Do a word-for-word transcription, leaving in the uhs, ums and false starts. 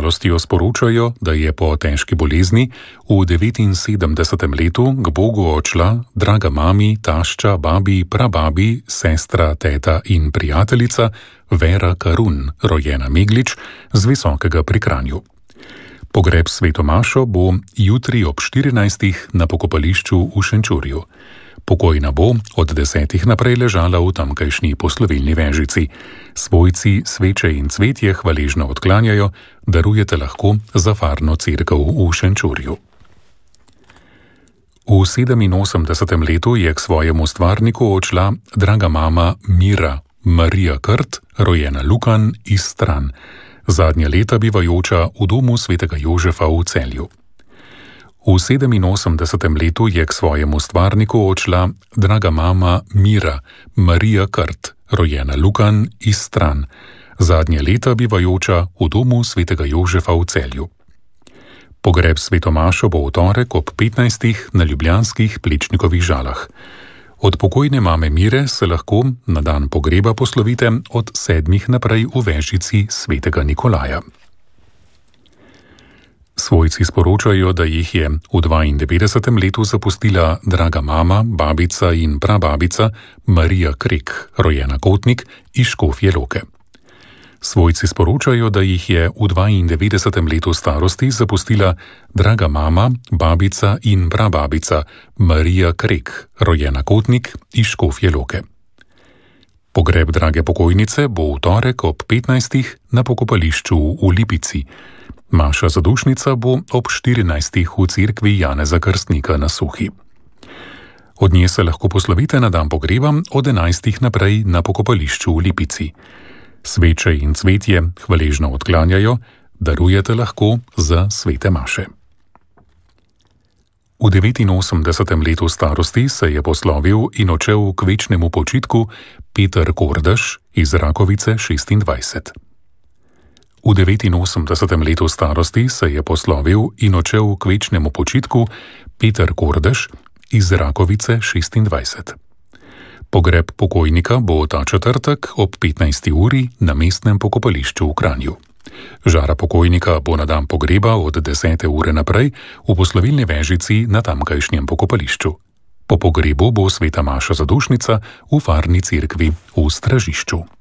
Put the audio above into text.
žalostjo sporočajo, da je po težki bolezni v devetinsedemdesetem letu k Bogu odšla draga mami, tašča, babi, prababi, sestra, teta in prijateljica Vera Karun, rojena Meglič, z Visokega pri Kranju. Pogreb sveto mašo bo jutri ob štirinajstih na pokopališču v Šenčurju. Pokojna bo od desetih naprej ležala v tamkajšnji poslovilni vežici. Svojci sveče in cvetje hvaležno odklanjajo, darujete lahko za farno cerkev v Šenčurju. V sedeminosemdesetem letu je k svojemu stvarniku odšla draga mama Mira, Marija Krt, rojena Lukan iz Stran, zadnja leta bivajoča v domu svetega Jožefa v Celju. V sedeminosemdesetem letu je k svojemu stvarniku odšla draga mama Mira, Marija Krt, rojena Lukan iz Stran, zadnje leta bivajoča v domu svetega Jožefa v Celju. Pogreb sveto mašo bo v torek ob petnajstih na ljubljanskih Plečnikovih Žalah. Od pokojne mame Mire se lahko na dan pogreba poslovite od sedmih naprej v vežici svetega Nikolaja. Svojci sporočajo, da jih je v dvaindevetdesetem letu zapustila draga mama, babica in prababica Marija Krek, rojena Kotnik iz Škofje Loke. Svojci sporočajo, da jih je v dvaindevetdesetem letu starosti zapustila draga mama, babica in prababica Marija Krek, rojena Kotnik iz Škofje Loke. Pogreb drage pokojnice bo v torek ob petnajstih na pokopališču v Lipici. Maša zadušnica bo ob štirinajstih v cerkvi Janeza Krstnika na Suhi. Od nje se lahko poslovite na dan pogreba od enajstih naprej na pokopališču v Lipici. Sveče in cvetje hvaležno odklanjajo, darujete lahko za svete maše. V devetinosemdesetem letu starosti se je poslovil in odšel k večnemu počitku Peter Kordež iz Rakovice šestindvajset. V devetinosemdesetem letu starosti se je poslovil in odšel k večnemu počitku Peter Kordež iz Rakovice šestindvajset. Pogreb pokojnika bo ta četrtek ob petnajsti uri na mestnem pokopališču v Kranju. Žara pokojnika bo na dan pogreba od desete ure naprej v poslovilni vežici na tamkajšnjem pokopališču. Po pogrebu bo sveta maša zadušnica v farni cerkvi v Stražišču.